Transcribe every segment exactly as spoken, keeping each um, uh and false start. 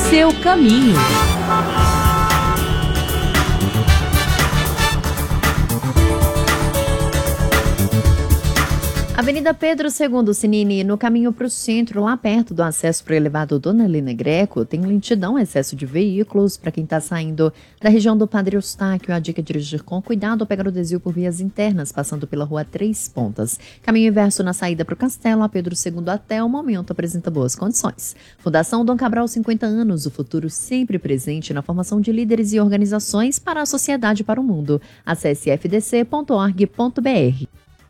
Seu caminho. Avenida Pedro segundo Cinini, no caminho para o centro, lá perto do acesso para o elevador Dona Helena Greco, tem lentidão, excesso de veículos. Para quem está saindo da região do Padre Eustáquio, a dica é dirigir com cuidado ou pegar o desvio por vias internas, passando pela rua Três Pontas. Caminho inverso na saída para o Castelo, a Pedro segundo até o momento apresenta boas condições. Fundação Dom Cabral, cinquenta anos, o futuro sempre presente na formação de líderes e organizações para a sociedade e para o mundo. Acesse f d c ponto org ponto b r.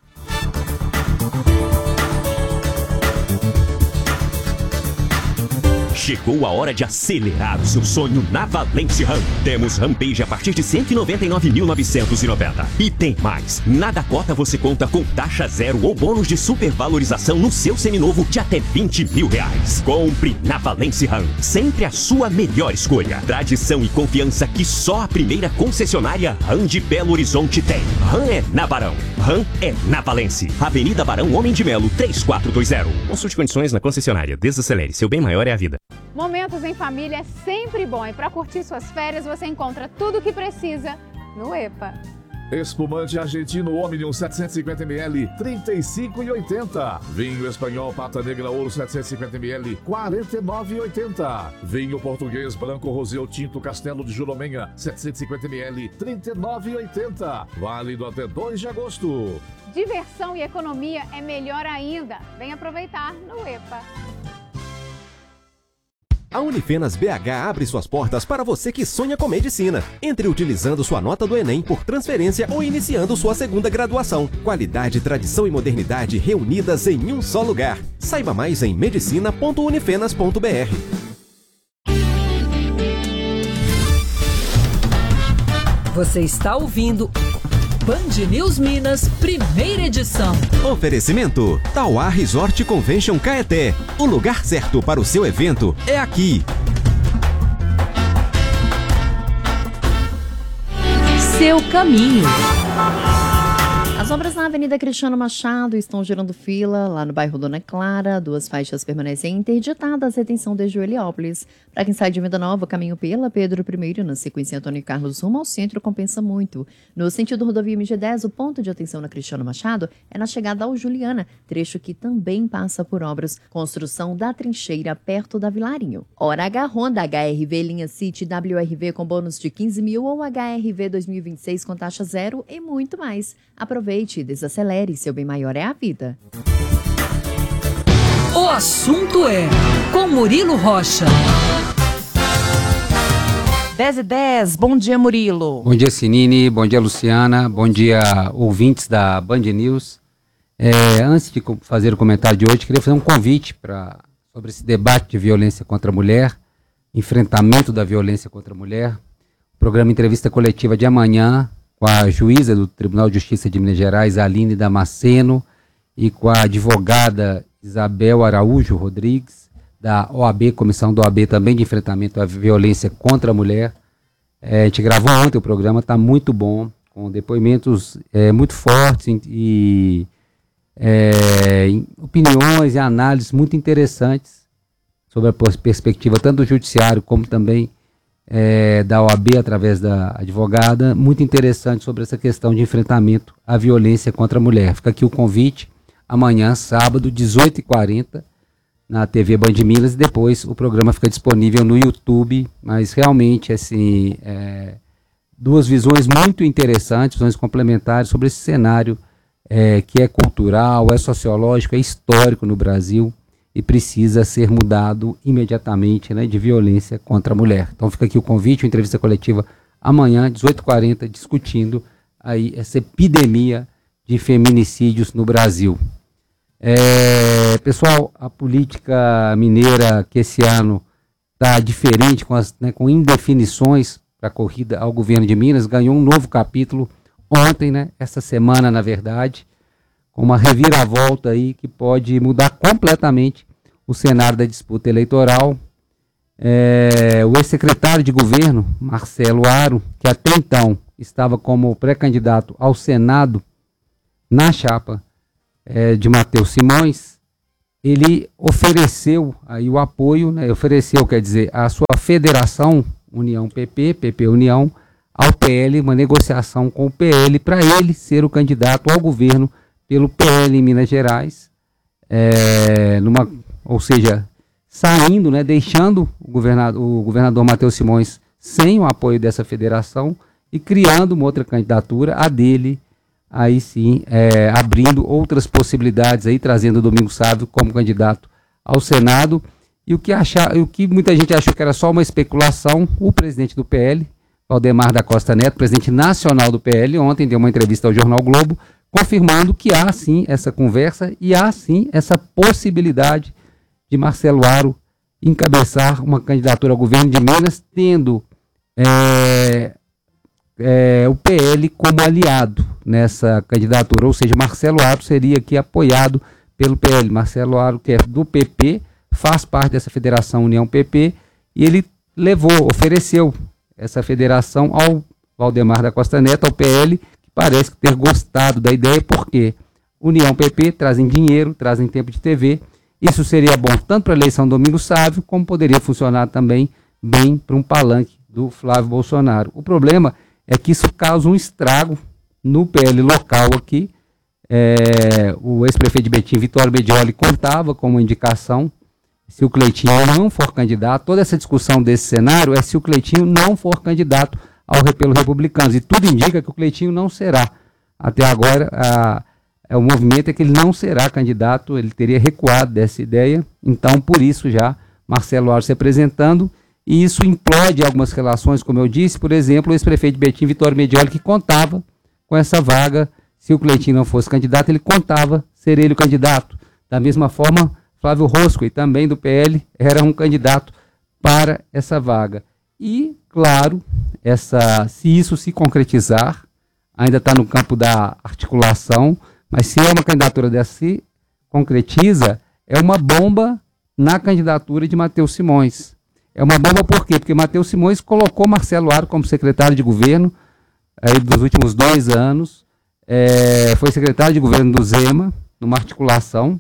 Chegou a hora de acelerar o seu sonho na Valence Ram. Temos Rampage a partir de cento e noventa e nove mil novecentos e noventa. E tem mais. Nada cota você conta com taxa zero ou bônus de supervalorização no seu seminovo de até vinte mil reais. Compre na Valence Ram. Sempre a sua melhor escolha. Tradição e confiança que só a primeira concessionária Ram de Belo Horizonte tem. Ram é na Barão. Ram é na Valence. Avenida Barão Homem de Melo, três quatro dois zero. Consulte condições na concessionária. Desacelere. Seu bem maior é a vida. Momentos em família é sempre bom e para curtir suas férias você encontra tudo o que precisa no EPA. Espumante argentino Omnium setecentos e cinquenta mililitros, trinta e cinco reais e oitenta centavos. Vinho espanhol Pata Negra Ouro setecentos e cinquenta mililitros, quarenta e nove reais e oitenta centavos. Vinho português Branco Rosé Tinto Castelo de Jurumenha setecentos e cinquenta mililitros, trinta e nove reais e oitenta centavos. Válido até dois de agosto. Diversão e economia é melhor ainda. Vem aproveitar no EPA. A Unifenas B H abre suas portas para você que sonha com medicina. Entre utilizando sua nota do Enem por transferência ou iniciando sua segunda graduação. Qualidade, tradição e modernidade reunidas em um só lugar. Saiba mais em medicina ponto unifenas ponto b r. Você está ouvindo Band News Minas, primeira edição. Oferecimento Tauá Resort Convention Caeté. O lugar certo para o seu evento é aqui. Seu caminho. As obras na Avenida Cristiano Machado estão gerando fila lá no bairro Dona Clara. Duas faixas permanecem interditadas, retenção desde o Heliópolis. Para quem sai de Venda Nova, caminho pela Pedro I, na sequência Antônio Carlos rumo ao centro, compensa muito. No sentido rodovia M G dez, o ponto de atenção na Cristiano Machado é na chegada ao Juliana, trecho que também passa por obras. Construção da trincheira perto da Vilarinho. Hora H Honda H R V linha City W R V com bônus de quinze mil ou H R V dois mil e vinte e seis com taxa zero e muito mais. Aproveite e desacelere, seu bem maior é a vida. O assunto é com Murilo Rocha. dez e dez, bom dia, Murilo. Bom dia, Sinini, bom dia, Luciana, bom dia, ouvintes da Band News. É, antes de fazer o comentário de hoje, queria fazer um convite pra, sobre esse debate de violência contra a mulher, enfrentamento da violência contra a mulher. O programa Entrevista Coletiva de amanhã, com a juíza do Tribunal de Justiça de Minas Gerais, Aline Damasceno, e com a advogada Isabel Araújo Rodrigues, da O A B, Comissão da O A B também de enfrentamento à violência contra a mulher. É, a gente gravou ontem o programa, está muito bom, com depoimentos é, muito fortes e é, opiniões e análises muito interessantes sobre a perspectiva tanto do judiciário como também É, da O A B através da advogada, muito interessante sobre essa questão de enfrentamento à violência contra a mulher. Fica aqui o convite, amanhã, sábado, dezoito e quarenta, na T V Band Minas, e depois o programa fica disponível no YouTube, mas realmente, assim, é, duas visões muito interessantes, visões complementares sobre esse cenário é, que é cultural, é sociológico, é histórico no Brasil, e precisa ser mudado imediatamente, né, de violência contra a mulher. Então fica aqui o convite, uma entrevista coletiva amanhã, dezoito e quarenta, discutindo aí essa epidemia de feminicídios no Brasil. É, pessoal, a política mineira que esse ano está diferente, com, as, né, com indefinições para a corrida ao governo de Minas, ganhou um novo capítulo ontem, né, essa semana na verdade, com uma reviravolta aí que pode mudar completamente o cenário da disputa eleitoral. É, o ex-secretário de governo, Marcelo Aro, que até então estava como pré-candidato ao Senado na chapa é, de Matheus Simões, ele ofereceu aí o apoio, né, ofereceu, quer dizer, a sua federação, União P P, P P União, ao P L, uma negociação com o P L para ele ser o candidato ao governo pelo P L em Minas Gerais, é, numa, ou seja, saindo, né, deixando o governador, o governador Matheus Simões sem o apoio dessa federação e criando uma outra candidatura, a dele, aí sim, é, abrindo outras possibilidades, aí, trazendo o Domingos Sávio como candidato ao Senado. E o que, achar, o que muita gente achou que era só uma especulação, o presidente do P L, Valdemar da Costa Neto, presidente nacional do P L, ontem deu uma entrevista ao Jornal Globo, confirmando que há sim essa conversa e há sim essa possibilidade de Marcelo Aro encabeçar uma candidatura ao governo de Minas, tendo é, é, o P L como aliado nessa candidatura, ou seja, Marcelo Aro seria aqui apoiado pelo P L. Marcelo Aro, que é do P P, faz parte dessa federação União P P, e ele levou, ofereceu essa federação ao Valdemar da Costa Neto, ao P L, que parece ter gostado da ideia, porque União P P trazem dinheiro, trazem tempo de T V, isso seria bom tanto para a eleição do Domingos Sávio, como poderia funcionar também bem para um palanque do Flávio Bolsonaro. O problema é que isso causa um estrago no P L local aqui. É, o ex-prefeito de Betim, Vitório Bedioli, contava com uma indicação, se o Cleitinho não for candidato. Toda essa discussão desse cenário é se o Cleitinho não for candidato ao, pelo Republicanos, e tudo indica que o Cleitinho não será. Até agora, a, a, o movimento é que ele não será candidato, ele teria recuado dessa ideia, então por isso já Marcelo Aro se apresentando, e isso implode algumas relações, como eu disse. Por exemplo, o ex-prefeito de Betim, Vitório Bedioli, que contava com essa vaga, se o Cleitinho não fosse candidato, ele contava ser ele o candidato. Da mesma forma, Flávio Roscoe, também do P L, era um candidato para essa vaga. E, claro, essa, se isso se concretizar, ainda está no campo da articulação, mas se é uma candidatura dessa se concretiza, é uma bomba na candidatura de Matheus Simões. É uma bomba por quê? Porque Matheus Simões colocou Marcelo Aro como secretário de governo aí dos últimos dois anos, é, foi secretário de governo do Zema, numa articulação.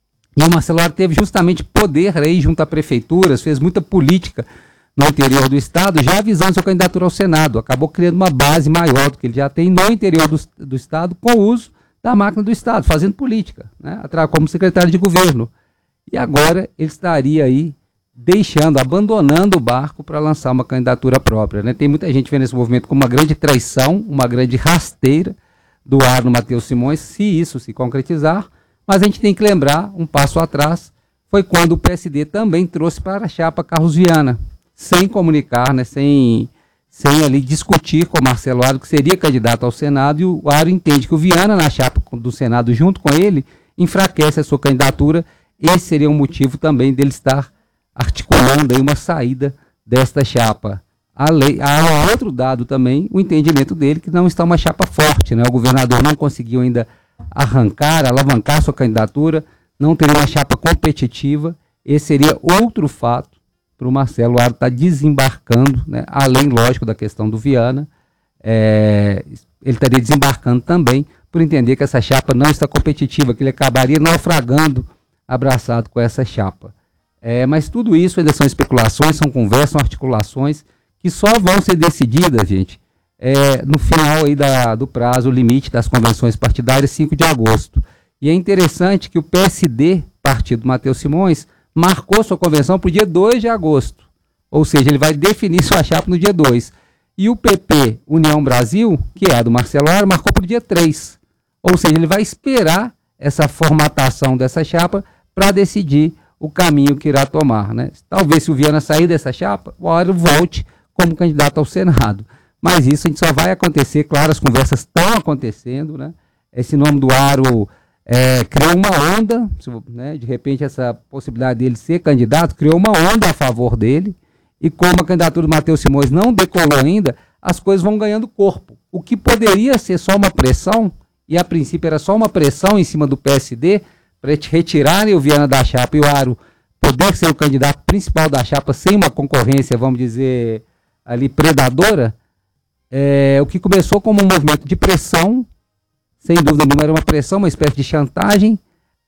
E o Marcelo Aro teve justamente poder aí junto a prefeituras, fez muita política no interior do estado, já avisando sua candidatura ao Senado. Acabou criando uma base maior do que ele já tem no interior do, do estado, com o uso da máquina do estado, fazendo política, né, como secretário de governo. E agora ele estaria aí deixando, abandonando o barco para lançar uma candidatura própria, né? Tem muita gente vendo esse movimento como uma grande traição, uma grande rasteira do Aro no Matheus Simões, se isso se concretizar. Mas a gente tem que lembrar, um passo atrás, foi quando o P S D também trouxe para a chapa Carlos Viana, sem comunicar, né, sem, sem ali discutir com o Marcelo Aro, que seria candidato ao Senado, e o Aro entende que o Viana na chapa do Senado junto com ele enfraquece a sua candidatura. Esse seria um motivo também dele estar articulando aí uma saída desta chapa. A lei, há outro dado também, o entendimento dele que não está uma chapa forte, né? O governador não conseguiu ainda arrancar, alavancar sua candidatura, não teria uma chapa competitiva. Esse seria outro fato para o Marcelo Aro estar desembarcando, né? Além, lógico, da questão do Viana, é, ele estaria desembarcando também por entender que essa chapa não está competitiva, que ele acabaria naufragando abraçado com essa chapa. É, mas tudo isso ainda são especulações, são conversas, são articulações que só vão ser decididas, gente, é, no final aí da, do prazo limite das convenções partidárias, cinco de agosto. E é interessante que o P S D, partido do Matheus Simões, marcou sua convenção para o dia dois de agosto. Ou seja, ele vai definir sua chapa no dia dois. E o P P, União Brasil, que é a do Marcelo Aro, marcou para o dia três. Ou seja, ele vai esperar essa formatação dessa chapa para decidir o caminho que irá tomar, né? Talvez, se o Viana sair dessa chapa, o Aro volte como candidato ao Senado. Mas isso a gente só vai acontecer, claro, as conversas estão acontecendo, né? Esse nome do Aro é, criou uma onda, né? De repente essa possibilidade dele ser candidato criou uma onda a favor dele, e como a candidatura do Matheus Simões não decolou ainda, as coisas vão ganhando corpo. O que poderia ser só uma pressão, e a princípio era só uma pressão em cima do P S D, para retirarem o Viana da chapa e o Aro poder ser o candidato principal da chapa sem uma concorrência, vamos dizer, ali predadora, é, o que começou como um movimento de pressão, sem dúvida nenhuma era uma pressão, uma espécie de chantagem,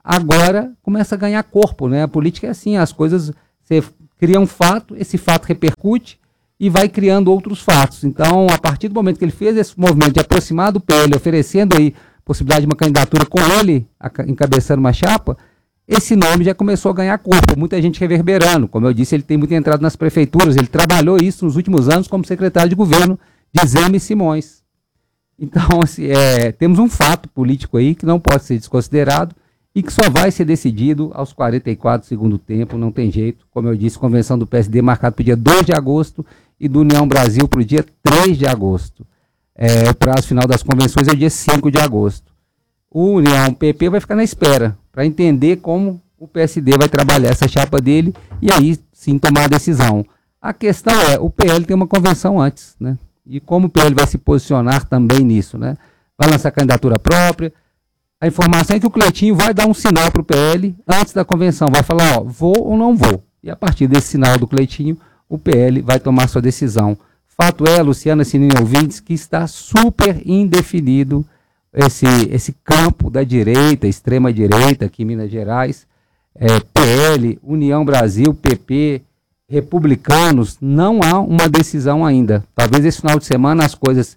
agora começa a ganhar corpo, né? A política é assim, as coisas, você cria um fato, esse fato repercute e vai criando outros fatos. Então, a partir do momento que ele fez esse movimento de aproximar do P L, oferecendo aí possibilidade de uma candidatura com ele encabeçando uma chapa, esse nome já começou a ganhar corpo, muita gente reverberando. Como eu disse, ele tem muito entrado nas prefeituras, ele trabalhou isso nos últimos anos como secretário de governo de Zé M. Simões. Então, assim, é, temos um fato político aí que não pode ser desconsiderado e que só vai ser decidido aos quarenta e quatro do segundo tempo, não tem jeito. Como eu disse, convenção do P S D marcada para o dia dois de agosto e do União Brasil para o dia três de agosto. É, o prazo final das convenções é o dia cinco de agosto. O União P P vai ficar na espera para entender como o P S D vai trabalhar essa chapa dele e aí sim tomar a decisão. A questão é, o P L tem uma convenção antes, né? E como o P L vai se posicionar também nisso, né? Vai lançar candidatura própria. A informação é que o Cleitinho vai dar um sinal para o P L antes da convenção. Vai falar, ó, vou ou não vou. E a partir desse sinal do Cleitinho, o P L vai tomar sua decisão. Fato é, Luciana, Sininho e ouvintes, que está super indefinido esse, esse campo da direita, extrema-direita aqui em Minas Gerais. É, P L, União Brasil, P P, republicanos, não há uma decisão ainda. Talvez esse final de semana as coisas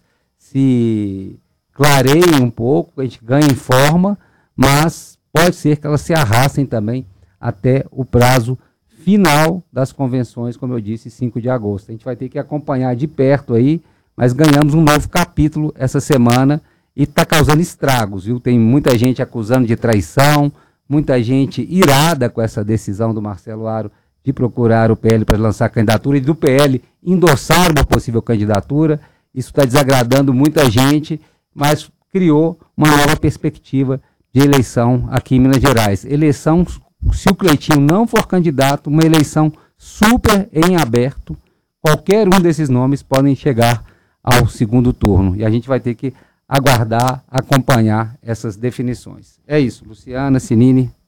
se clareiem um pouco, a gente ganhe em forma, mas pode ser que elas se arrastem também até o prazo final das convenções, como eu disse, cinco de agosto. A gente vai ter que acompanhar de perto aí, mas ganhamos um novo capítulo essa semana e está causando estragos, viu? Tem muita gente acusando de traição, muita gente irada com essa decisão do Marcelo Aro de procurar o P L para lançar candidatura e do P L endossar uma possível candidatura. Isso está desagradando muita gente, mas criou uma nova perspectiva de eleição aqui em Minas Gerais. Eleição, se o Cleitinho não for candidato, uma eleição super em aberto. Qualquer um desses nomes podem chegar ao segundo turno. E a gente vai ter que aguardar, acompanhar essas definições. É isso, Luciana, Sinini.